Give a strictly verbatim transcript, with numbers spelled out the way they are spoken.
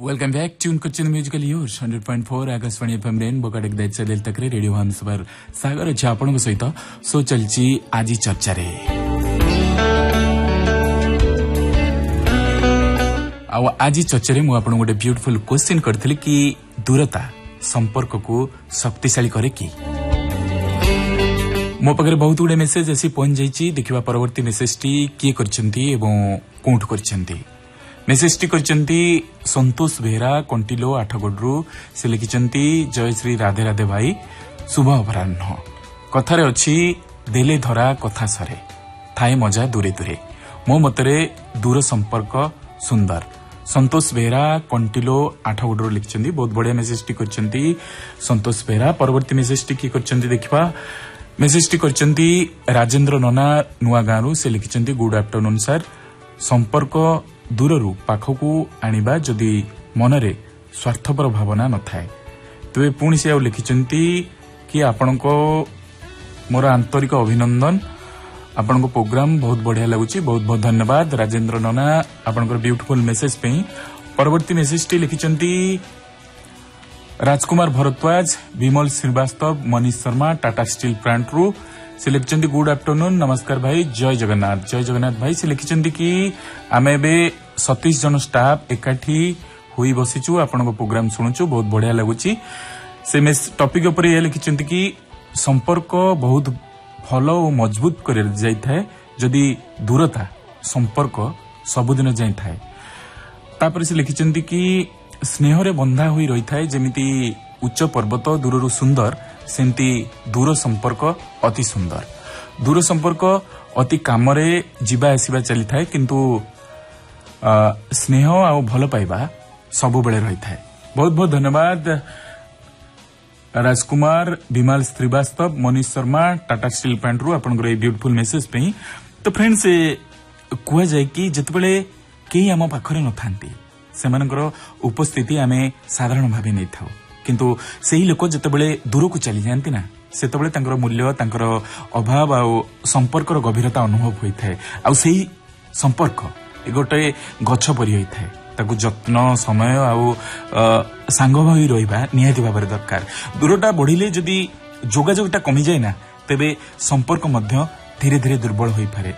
Welcome back tune question musical use hundred point four Akashvani FM rain बोकाटेक that दिल तक radio हंसबार सागर अच्छे आपण सहित सो चलची आज चर्चा रे आज चर्चा रे मु आपण गोटे ब्यूटीफुल क्वेश्चन करथली कि दूरता संपर्क को शक्तिशाली करे कि मो पाखे बहुत गुड़े मेसेज आसी पहुंच जाइए देखा परवर्ती मेसेज टी किए करछंती एवं कोठ करछंती मेसेज टी करछंती संतोष बेहरा कंटिलो आठगड़ू से लिखिछंती जय श्री राधे राधे भाई शुभ अपराह्न कथारे अछि देले धरा कथा सरे थाए मजा दूरे दूरे मो मतरे दूर संपर्क सुंदर संतोष बेहरा कंटिलो आठगड़ू लिखिछंती बहुत बढ़िया मेसेज टी करछंती संतोष बेहरा परवर्ती मेसेज टी की करछंती देखिबा मेसेज टी करछंती राजेंद्र नना नुआ गाँव से लिखिछंती गुड आफ्टरनून सर संपर्क दूररू पाखकू आनिबा जदि मनरे स्वार्थपर भावना न थाए तेरे पुणी से लिखिछंती कि आपनको मोर आंतरिक अभिनंदन आपनको प्रोग्राम बहुत बढ़िया लगुची बहुत बहुत धन्यवाद राजेंद्र नना आपनकर ब्यूटीफुल मेसेज पे परवर्ती मेसेज टी लिखिछंती राजकुमार भरद्वाज विमल श्रीवास्तव मनीष शर्मा टाटा स्टील प्लांट रू से लिखिछंती गुड आफ्टरनून नमस्कार भाई जय जगन्नाथ जय जगन्नाथ भाई से लिखिछंती कि आमे एबे सतीश जन स्टाफ एकाठी हुई बसीचु आपनको प्रोग्राम सुनुचु बहुत बढ़िया लगुची से टॉपिक ऊपर ये लिखिछंती कि संपर्क बहुत भल और मजबूत कर जाई थाए जदि दूरता संपर्क सबुदिन जाई थाए तापर से लिखिछंती कि स्नेह रे बंधा हुई रही थाए जेमिति उच्च पर्वत दूररू सुंदर सेमती दूर संपर्क अति सुंदर दूर संपर्क अति कामरे जीवा आसीबा चली थाए किंतु स्नेह आ भल पाइबा सब बेले रही थाए बहुत बहुत धन्यवाद राजकुमार विमल श्रीवास्तव मनीष शर्मा टाटा स्टील प्लांट रू आपनकर ए ब्यूटीफुल मेसेज पे तो फ्रेंड्स कुआ जाए कि जतबेले केही आम पाखरे न थांती सेमानकर उपस्थिति आमे साधारण भावे नै थाउ किंतु सेही लोक जतबेले दूर को चली जाती ना सेतबेले तांकर मूल्य तांकर अभाव आ संपर्कर गभीरता अनुभव होई थाए आ सेही संपर्क गोटे गछ परि होई थाए ताकू जत्न समय आ सांग भाई रहिबा निहाती भाबरे दरकार दूरटा बढ़िले जदि जोगाजोगटा कमी जाए ना तेबे संपर्क मध्य धीरे धीरे दुर्बल होई पारे।